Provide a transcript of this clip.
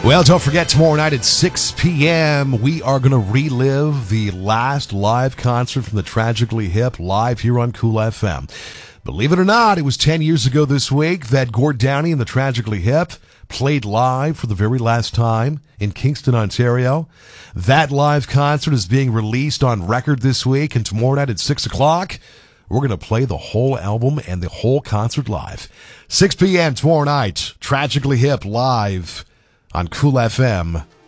Well, don't forget, tomorrow night at 6 p.m., we are going to relive the last live concert from the Tragically Hip live here on Cool FM. Believe it or not, it was 10 years ago this week that Gord Downie and the Tragically Hip played live for the very last time in Kingston, Ontario. That live concert is being released on record this week, and tomorrow night at 6 o'clock, we're going to play the whole album and the whole concert live. 6 p.m. tomorrow night, Tragically Hip live on Cool FM.